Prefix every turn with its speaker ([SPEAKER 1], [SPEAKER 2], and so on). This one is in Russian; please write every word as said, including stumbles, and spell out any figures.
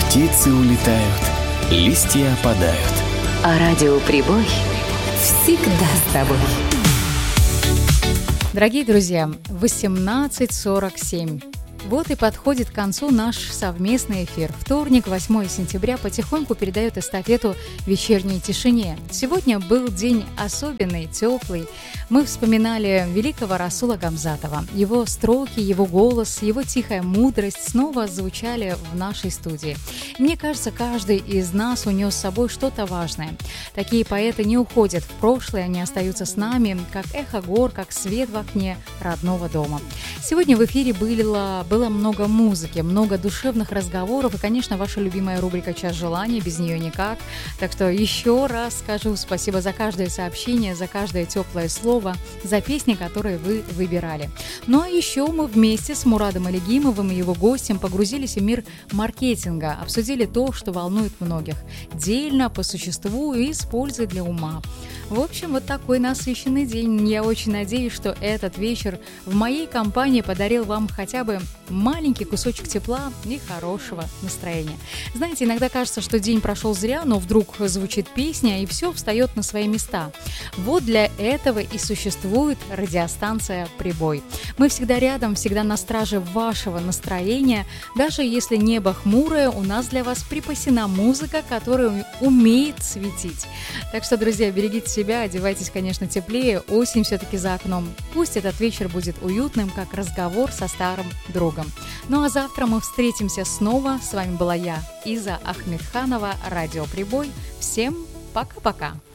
[SPEAKER 1] Птицы улетают, листья опадают.
[SPEAKER 2] А радио «Прибой» всегда с тобой.
[SPEAKER 3] Дорогие друзья, восемнадцать сорок семь. Вот и подходит к концу наш совместный эфир. Вторник, восьмое сентября, потихоньку передает эстафету вечерней тишине. Сегодня был день особенный, теплый. Мы вспоминали великого Расула Гамзатова. Его строки, его голос, его тихая мудрость снова звучали в нашей студии. Мне кажется, каждый из нас унес с собой что-то важное. Такие поэты не уходят в прошлое, они остаются с нами, как эхо гор, как свет в окне родного дома. Сегодня в эфире было, было много музыки, много душевных разговоров и, конечно, ваша любимая рубрика «Час желаний», без нее никак. Так что еще раз скажу спасибо за каждое сообщение, за каждое теплое слово, за песни, которые вы выбирали. Ну а еще мы вместе с Мурадом Алигимовым и его гостем погрузились в мир маркетинга, обсудили то, что волнует многих, дельно, по существу и с пользой для ума. В общем, вот такой насыщенный день. Я очень надеюсь, что этот вечер в моей компании подарил вам хотя бы маленький кусочек тепла и хорошего настроения. Знаете, иногда кажется, что день прошел зря, но вдруг звучит песня, и все встает на свои места. Вот для этого и существует радиостанция «Прибой». Мы всегда рядом, всегда на страже вашего настроения. Даже если небо хмурое, у нас для вас припасена музыка, которая умеет светить. Так что, друзья, берегите себя, одевайтесь, конечно, теплее. Осень все-таки за окном. Пусть этот вечер будет уютным, как разговор со старым другом. Ну а завтра мы встретимся снова. С вами была я, Иза Ахмедханова, радио «Прибой». Всем пока-пока.